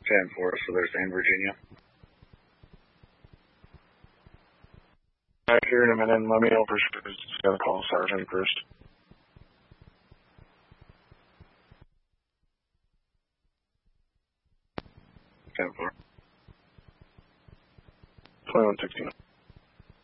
10-4 for Thursday in Virginia. Alright, here in a minute. Let me know for sure. Just gotta call Sergeant first. Ten-4. 2116.